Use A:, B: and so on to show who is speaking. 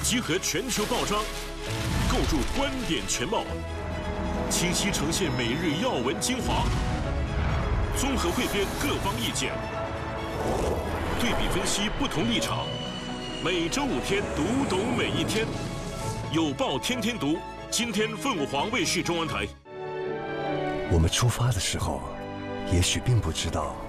A: 集合全球报章，构筑观点全貌，清晰呈现每日要闻精华，综合汇编各方意见，对比分析不同立场。每周5天，读懂每一天。有报天天读，今天凤凰卫视中文台。
B: 我们出发的时候，也许并不知道